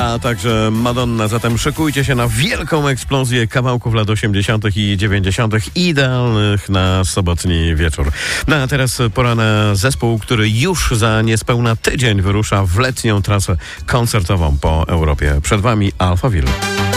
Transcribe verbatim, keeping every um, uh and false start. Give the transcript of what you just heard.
a także Madonna. Zatem szykujcie się na wielką eksplozję kawałków lat osiemdziesiątych i dziewięćdziesiątych, idealnych na sobotni wieczór. No a teraz pora na zespół, który już za niespełna tydzień wyrusza w letnią trasę koncertową po Europie. Przed wami Alphaville.